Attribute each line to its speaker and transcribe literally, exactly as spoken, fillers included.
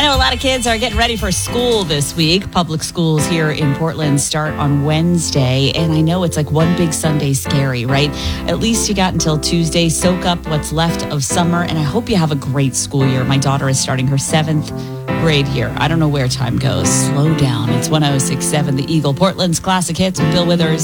Speaker 1: know a lot of kids are getting ready for school this week. Public schools here in Portland start on Wednesday, and I know it's like one big Sunday scary, right? At least you got until Tuesday. Soak up what's left of summer, and I hope you have a great school year. My daughter is starting her seventh grade here. I don't know where time goes. Slow down. It's one oh six point seven The Eagle, Portland's classic hits with Bill Withers.